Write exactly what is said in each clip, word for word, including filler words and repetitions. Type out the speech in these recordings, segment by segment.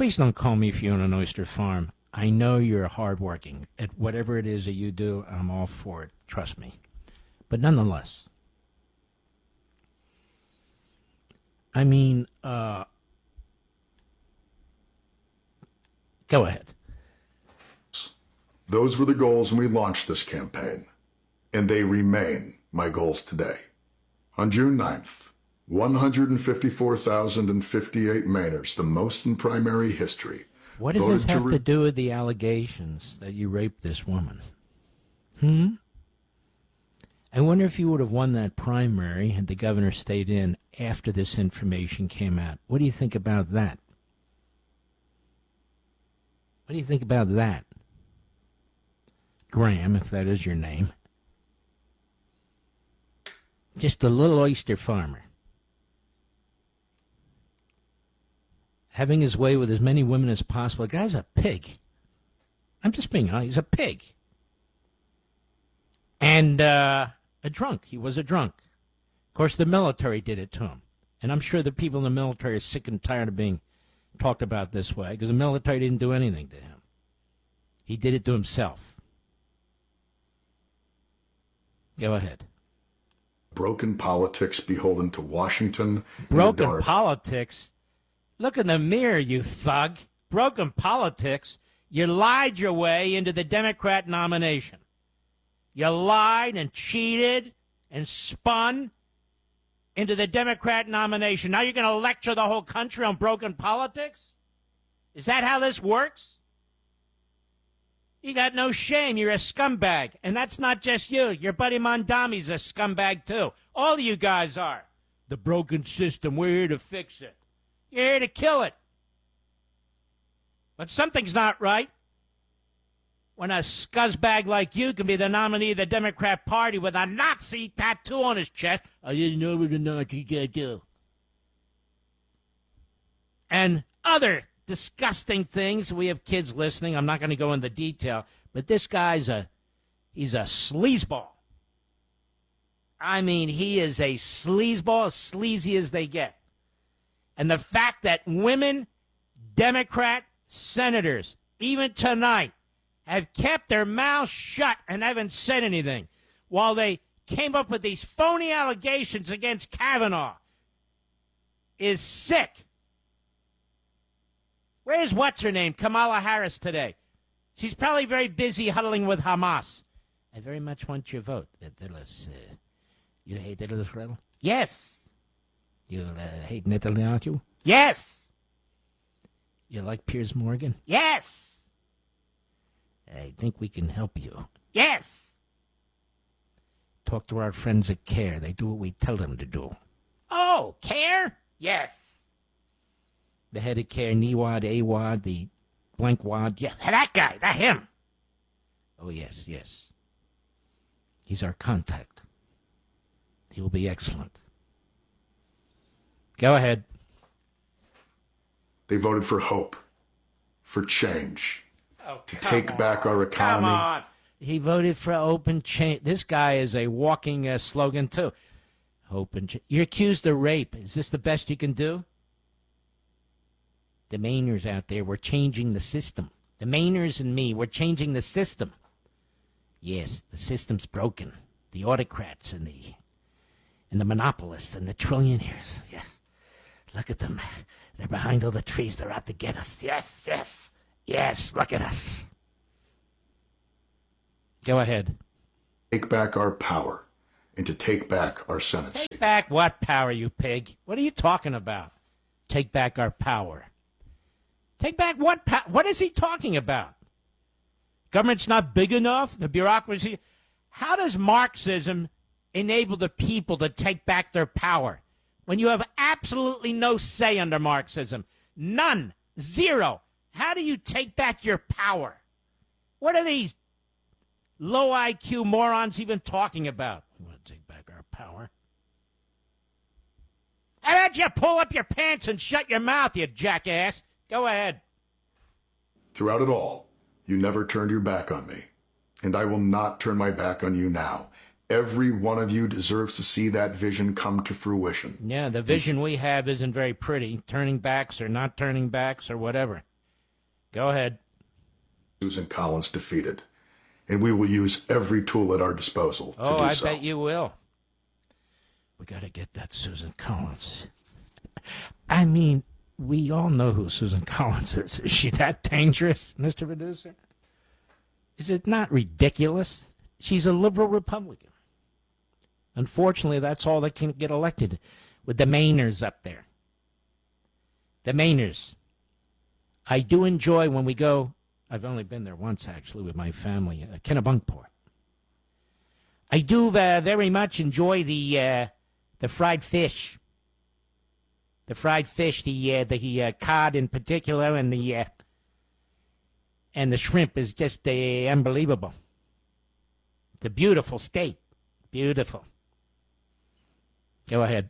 please don't call me if you own an oyster farm. I know you're hardworking. At whatever it is that you do, I'm all for it. Trust me. But nonetheless, I mean, uh, go ahead. Those were the goals when we launched this campaign, and they remain my goals today. On June ninth, one hundred fifty-four thousand fifty-eight Mainers, the most in primary history. What does this have to, to do with the allegations that you raped this woman? Hmm? I wonder if you would have won that primary had the governor stayed in after this information came out. What do you think about that? What do you think about that? Graham, if that is your name. Just a little oyster farmer. Having his way with as many women as possible. The guy's a pig. I'm just being honest. He's a pig. And uh, a drunk. He was a drunk. Of course, the military did it to him. And I'm sure the people in the military are sick and tired of being talked about this way because the military didn't do anything to him. He did it to himself. Go ahead. Broken politics beholden to Washington. Broken politics? Look in the mirror, you thug. Broken politics? You lied your way into the Democrat nomination. You lied and cheated and spun into the Democrat nomination. Now you're going to lecture the whole country on broken politics? Is that how this works? You got no shame. You're a scumbag. And that's not just you. Your buddy Mondami's a scumbag, too. All of you guys are. The broken system. We're here to fix it. You're here to kill it. But something's not right when a scuzzbag like you can be the nominee of the Democrat Party with a Nazi tattoo on his chest. I didn't know what a Nazi tattoo. And other disgusting things. We have kids listening. I'm not going to go into detail, but this guy's a, he's a sleazeball. I mean, he is a sleazeball, as sleazy as they get. And the fact that women, Democrat senators, even tonight, have kept their mouths shut and haven't said anything while they came up with these phony allegations against Kavanaugh is sick. Where's what's-her-name, Kamala Harris, today? She's probably very busy huddling with Hamas. I very much want your vote. You hate Israel? Yes. You uh, hate Netanyahu? Yes. You like Piers Morgan? Yes. I think we can help you. Yes. Talk to our friends at CARE. They do what we tell them to do. Oh, CARE? Yes. The head of CARE, Niwad, Awad, the blank wad. Yeah, that guy, that him. Oh, yes, yes. He's our contact. He will be excellent. Go ahead. They voted for hope, for change, oh, to take on. back our economy. Come on. He voted for open change. This guy is a walking uh, slogan, too. Hope and change. You're accused of rape. Is this the best you can do? The Mainers out there, we're changing the system. The Mainers and me, we're changing the system. Yes, the system's broken. The autocrats and the and the monopolists and the trillionaires. Yeah. Look at them. They're behind all the trees. They're out to get us. Yes, yes, yes, look at us. Go ahead. Take back our power and to take back our Senate seat. Take back what power, you pig? What are you talking about? Take back our power. Take back what power? What is he talking about? Government's not big enough? The bureaucracy? How does Marxism enable the people to take back their power when you have absolutely no say under Marxism? None. Zero. How do you take back your power? What are these low I Q morons even talking about? We want to take back our power. How about you pull up your pants and shut your mouth, you jackass? Go ahead. Throughout it all, you never turned your back on me, and I will not turn my back on you now. Every one of you deserves to see that vision come to fruition. Yeah, the vision we have isn't very pretty, turning backs or not turning backs or whatever. Go ahead. Susan Collins defeated. And we will use every tool at our disposal oh, to do I so. I bet you will. We got to get that Susan Collins. I mean, we all know who Susan Collins is. Is she that dangerous, Mister Producer? Is it not ridiculous? She's a liberal Republican. Unfortunately, that's all that can get elected with the Mainers up there. The Mainers. I do enjoy when we go, I've only been there once actually with my family, uh, Kennebunkport. I do uh, very much enjoy the uh, the fried fish. The fried fish, the uh, the uh, cod in particular, and the uh, and the shrimp is just uh, unbelievable. It's a beautiful steak, beautiful. Go ahead.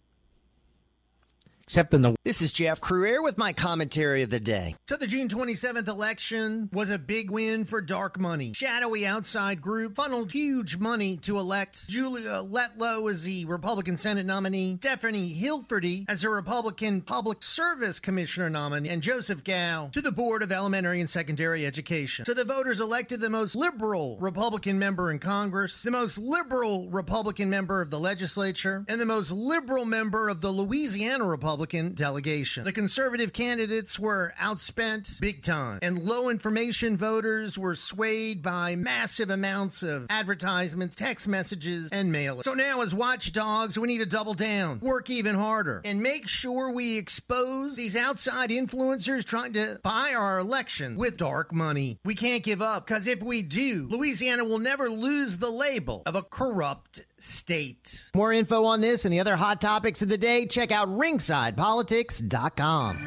Except in the... This is Jeff Crouere with my commentary of the day. So the June twenty-seventh election was a big win for dark money. Shadowy outside group funneled huge money to elect Julia Letlow as the Republican Senate nominee, Stephanie Hilferty as a Republican Public Service Commissioner nominee, and Joseph Gow to the Board of Elementary and Secondary Education. So the voters elected the most liberal Republican member in Congress, the most liberal Republican member of the legislature, and the most liberal member of the Louisiana Republican delegation. The conservative candidates were outspent big time, and low information voters were swayed by massive amounts of advertisements, text messages, and mailers. So now as watchdogs, we need to double down, work even harder, and make sure we expose these outside influencers trying to buy our election with dark money. We can't give up, because if we do, Louisiana will never lose the label of a corrupt state. More info on this and the other hot topics of the day, check out ringside politics dot com.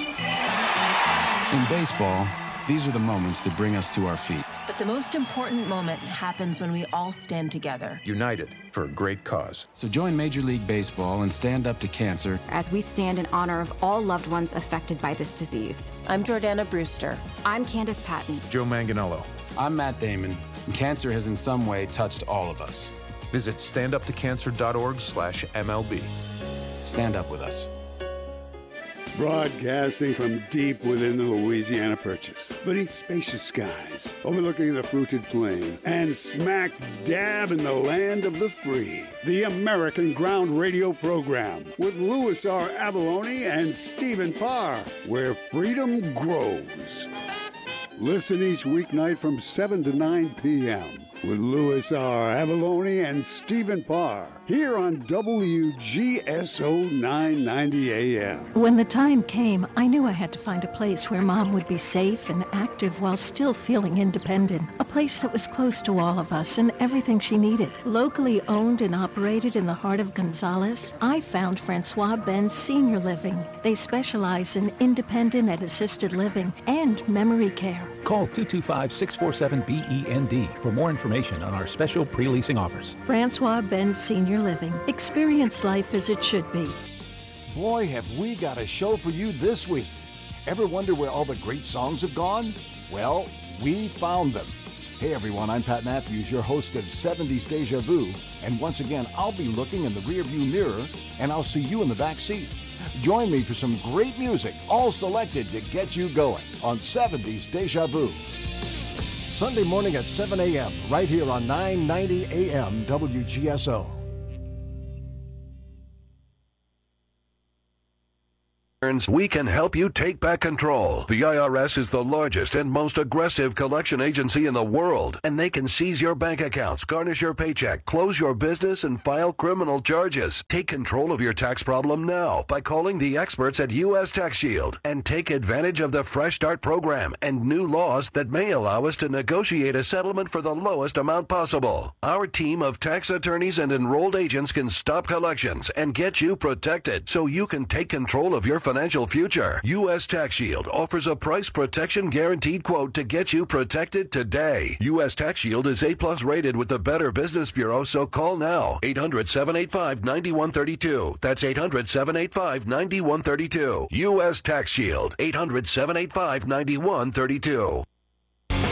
In baseball, these are the moments that bring us to our feet. But the most important moment happens when we all stand together. United for a great cause. So join Major League Baseball and stand up to cancer as we stand in honor of all loved ones affected by this disease. I'm Jordana Brewster. I'm Candace Patton. Joe Manganiello. I'm Matt Damon, and cancer has in some way touched all of us. Visit stand up to cancer dot org slash M L B. Stand up with us. Broadcasting from deep within the Louisiana Purchase, beneath spacious skies, overlooking the fruited plain, and smack dab in the land of the free. The American Ground Radio Program with Louis R. Avalone and Stephen Parr, where freedom grows. Listen each weeknight from seven to nine p.m. with Louis R. Avalone and Stephen Parr, here on W G S O nine ninety A M. When the time came, I knew I had to find a place where Mom would be safe and active while still feeling independent. A place that was close to all of us and everything she needed. Locally owned and operated in the heart of Gonzales, I found Francois Benz Senior Living. They specialize in independent and assisted living and memory care. Call two two five, six four seven, B E N D for more information on our special pre-leasing offers. Francois Benz Senior Living. Experience life as it should be. Boy, have we got a show for you this week. Ever wonder where all the great songs have gone? Well, we found them. Hey everyone, I'm Pat Matthews, your host of seventies Deja Vu. And once again, I'll be looking in the rearview mirror, and I'll see you in the back seat. Join me for some great music, all selected to get you going on seventies Deja Vu. Sunday morning at seven a.m. right here on nine ninety A M W G S O. We can help you take back control. The I R S is the largest and most aggressive collection agency in the world, and they can seize your bank accounts, garnish your paycheck, close your business, and file criminal charges. Take control of your tax problem now by calling the experts at U S Tax Shield and take advantage of the Fresh Start program and new laws that may allow us to negotiate a settlement for the lowest amount possible. Our team of tax attorneys and enrolled agents can stop collections and get you protected so you can take control of your financial financial future. U S Tax Shield offers a price protection guaranteed quote to get you protected today. U S Tax Shield is A plus rated with the Better Business Bureau, so call now. eight hundred, seven eight five, nine one three two. That's eight hundred, seven eight five, nine one three two. U S Tax Shield. eight hundred, seven eight five, nine one three two.